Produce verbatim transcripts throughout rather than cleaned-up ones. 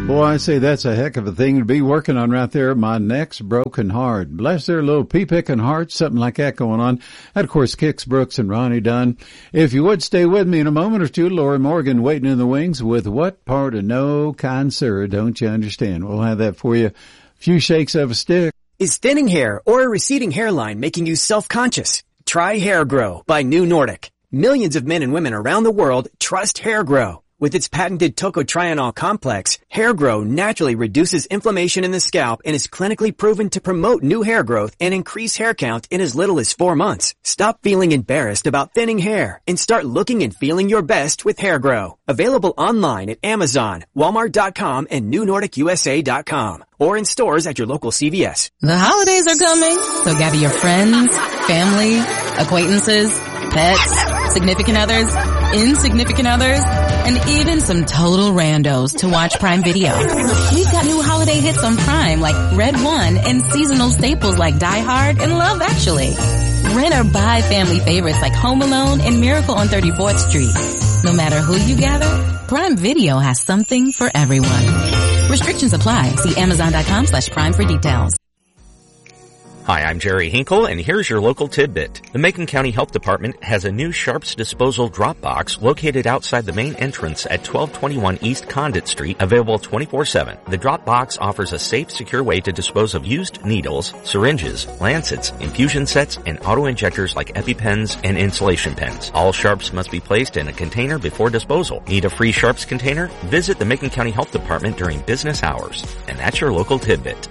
Boy, I say that's a heck of a thing to be working on right there. My neck's broken hard. Bless their little pea-picking hearts, something like that going on. And, of course, Kix Brooks and Ronnie Dunn. If you would stay with me in a moment or two, Lori Morgan waiting in the wings with What Part of No Kind Sir Don't You Understand? We'll have that for you. A few shakes of a stick. Is thinning hair or a receding hairline making you self-conscious? Try Hair Grow by New Nordic. Millions of men and women around the world trust Hair Grow. With its patented tocotrienol complex, Hair Grow naturally reduces inflammation in the scalp and is clinically proven to promote new hair growth and increase hair count in as little as four months. Stop feeling embarrassed about thinning hair and start looking and feeling your best with Hair Grow. Available online at Amazon, Walmart dot com, and New Nordic U S A dot com, or in stores at your local C V S. The holidays are coming, so gather your friends, family, acquaintances, pets, significant others, insignificant others, and even some total randos to watch Prime Video. We've got new holiday hits on Prime like Red One and seasonal staples like Die Hard and Love Actually. Rent or buy family favorites like Home Alone and Miracle on thirty-fourth Street. No matter who you gather, Prime Video has something for everyone. Restrictions apply. See Amazon dot com slash Prime for details. Hi, I'm Jerry Hinkle, and here's your local tidbit. The Macon County Health Department has a new Sharps Disposal drop box located outside the main entrance at twelve twenty-one East Condit Street, available twenty-four seven. The drop box offers a safe, secure way to dispose of used needles, syringes, lancets, infusion sets, and auto-injectors like EpiPens and insulation pens. All Sharps must be placed in a container before disposal. Need a free Sharps container? Visit the Macon County Health Department during business hours. And that's your local tidbit.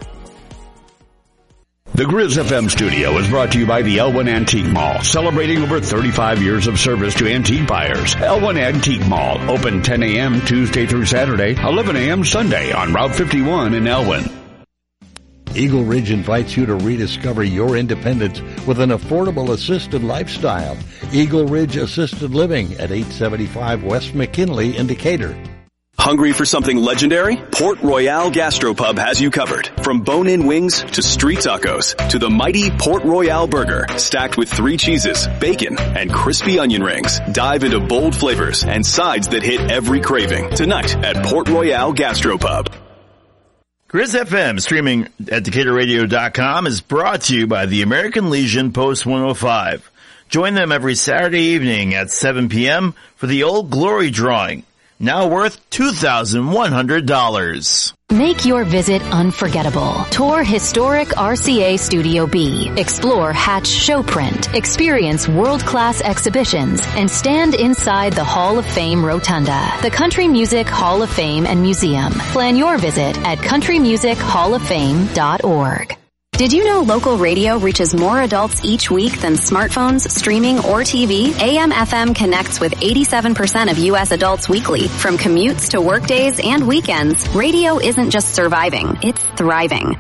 The Grizz F M studio is brought to you by the Elwyn Antique Mall, celebrating over thirty-five years of service to antique buyers. Elwyn Antique Mall, open ten a.m. Tuesday through Saturday, eleven a.m. Sunday on Route fifty-one in Elwyn. Eagle Ridge invites you to rediscover your independence with an affordable assisted lifestyle. Eagle Ridge Assisted Living at eight seventy-five West McKinley in Decatur. Hungry for something legendary? Port Royale Gastropub has you covered. From bone-in wings to street tacos to the mighty Port Royale burger, stacked with three cheeses, bacon, and crispy onion rings. Dive into bold flavors and sides that hit every craving tonight at Port Royale Gastropub. Grizz F M, streaming at Decatur Radio dot com, is brought to you by the American Legion Post one oh five. Join them every Saturday evening at seven p.m. for the Old Glory Drawing, now worth two thousand one hundred dollars. Make your visit unforgettable. Tour historic R C A Studio B. Explore Hatch Showprint. Experience world-class exhibitions and stand inside the Hall of Fame Rotunda, the Country Music Hall of Fame and Museum. Plan your visit at country music hall of fame dot org. Did you know local radio reaches more adults each week than smartphones, streaming, or T V? A M F M connects with eighty-seven percent of U S adults weekly. From commutes to workdays and weekends, radio isn't just surviving, it's thriving.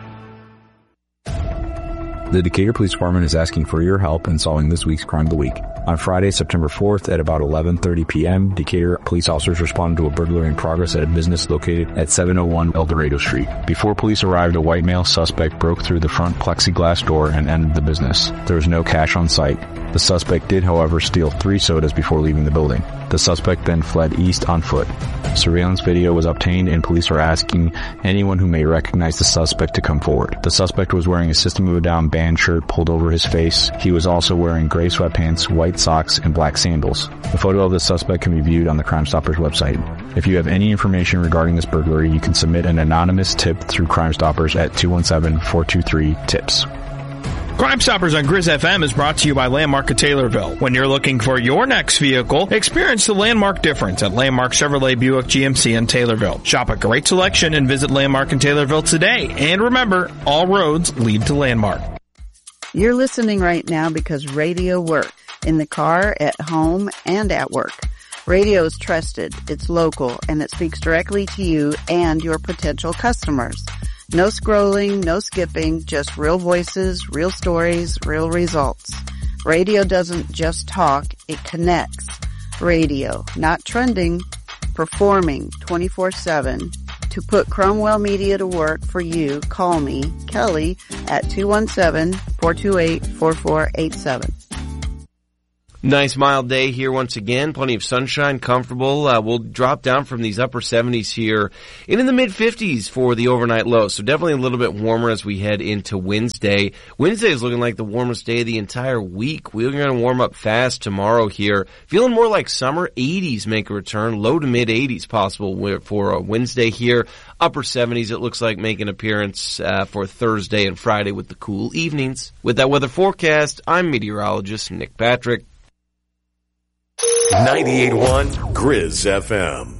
The Decatur Police Department is asking for your help in solving this week's Crime of the Week. On Friday, September fourth at about eleven thirty p.m., Decatur police officers responded to a burglary in progress at a business located at seven oh one El Dorado Street. Before police arrived, a white male suspect broke through the front plexiglass door and entered the business. There was no cash on site. The suspect did, however, steal three sodas before leaving the building. The suspect then fled east on foot. Surveillance video was obtained and police are asking anyone who may recognize the suspect to come forward. The suspect was wearing a System of a Down band shirt pulled over his face. He was also wearing gray sweatpants, white socks, and black sandals. The photo of the suspect can be viewed on the Crime Stoppers website. If you have any information regarding this burglary, you can submit an anonymous tip through Crime Stoppers at two one seven, four two three, TIPS. Crime Stoppers on Grizz F M is brought to you by Landmark of Taylorville. When you're looking for your next vehicle, experience the Landmark difference at Landmark Chevrolet Buick G M C in Taylorville. Shop a great selection and visit Landmark in Taylorville today. And remember, all roads lead to Landmark. You're listening right now because radio works. In the car, at home, and at work. Radio is trusted, it's local, and it speaks directly to you and your potential customers. No scrolling, no skipping, just real voices, real stories, real results. Radio doesn't just talk, it connects. Radio, not trending, performing twenty-four seven. To put Cromwell Media to work for you, call me, Kelly, at two one seven, four two eight, four four eight seven. Nice mild day here once again. Plenty of sunshine, comfortable. Uh, we'll drop down from these upper seventies here and in the mid fifties for the overnight low. So definitely a little bit warmer as we head into Wednesday. Wednesday is looking like the warmest day of the entire week. We're going to warm up fast tomorrow here. Feeling more like summer. eighties make a return. Low to mid eighties possible for a Wednesday here. Upper seventies it looks like make an appearance uh, for Thursday and Friday with the cool evenings. With that weather forecast, I'm meteorologist Nick Patrick. ninety-eight point one Grizz F M.